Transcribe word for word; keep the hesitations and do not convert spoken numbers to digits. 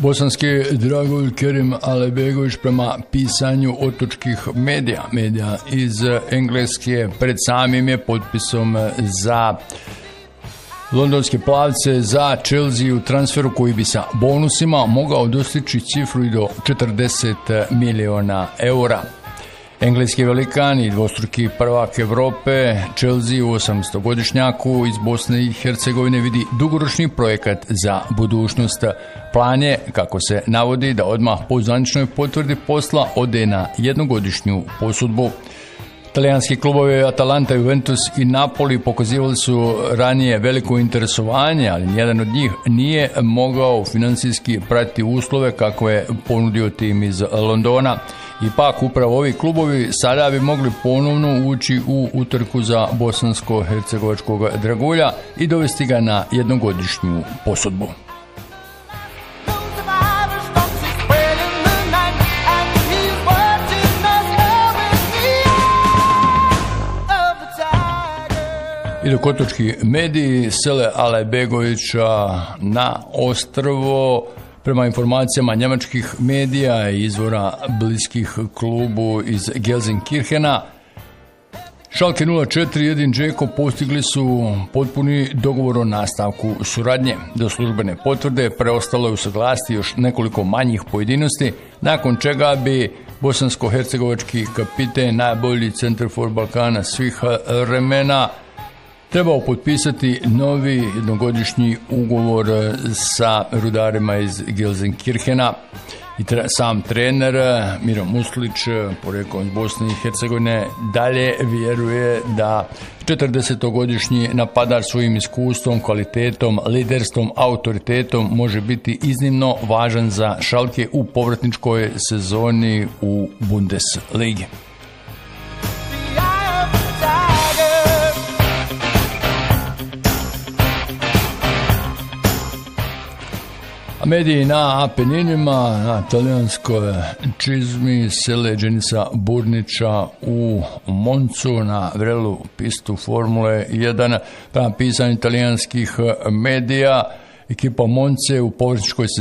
Bosanski Dragulj Kerim Alebegović prema pisanju otočkih medija, medija iz Engleske, pred samim je potpisom za londonske plavce za Chelsea u transferu koji bi sa bonusima mogao dostići cifru i do četrdeset miliona eura. Engleski velikan i dvostruki prvak Evrope Chelsea u osamnaestogodišnjaku iz Bosne i Hercegovine vidi dugoročni projekat za budućnost. Plan je, kako se navodi, da odmah po zvaničnoj potvrdi posla ode na jednogodišnju posudbu. Talijanski klubovi Atalanta, Juventus i Napoli pokazivali su ranije veliko interesovanje, ali nijedan od njih nije mogao financijski pratiti uslove kako je ponudio tim iz Londona. Ipak upravo ovi klubovi sada bi mogli ponovno ući u utrku za bosansko-hercegovačkog dragulja i dovesti ga na jednogodišnju posudbu. I dok otočki mediji sele Alebegovića na ostrvo, prema informacijama njemačkih medija i izvora bliskih klubu iz Gelsenkirchena, Schalke nula četiri jedan Džeko postigli su potpuni dogovor o nastavku suradnje. Do službene potvrde preostalo je usaglasiti još nekoliko manjih pojedinosti, nakon čega bi bosansko-hercegovački kapiten, najbolji centarfor Balkana svih vremena, trebao potpisati novi jednogodišnji ugovor sa rudarima iz Gelsenkirchena. I tre, sam trener Miro Muslić, poreklom iz Bosne i Hercegovine, dalje vjeruje da četrdesetogodišnji napadar svojim iskustvom, kvalitetom, liderstvom, autoritetom može biti iznimno važan za Schalke u povratničkoj sezoni u Bundesligi. A mediji na Apeninima, na talijanskoj čizmi, sele Dženisa Burnića u Moncu na vrelu pistu Formule jedan. Prema pisanju talijanskih medija, ekipa Monce u povratničkoj